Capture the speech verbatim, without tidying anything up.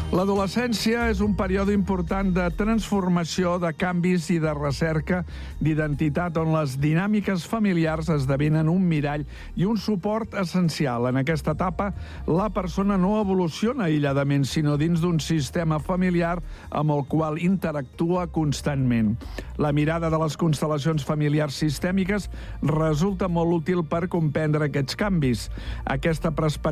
L'adolescència és un període important de transformació, de canvis i de recerca d'identitat, on les dinàmiques familiars esdevenen un mirall i un suport essencial. En aquesta etapa, la persona no evoluciona aïlladament, sinó dins d'un sistema familiar amb el qual interactua constantment. La mirada de les constel·lacions familiars sistèmiques resulta molt útil per comprendre aquests canvis. Aquesta perspectiva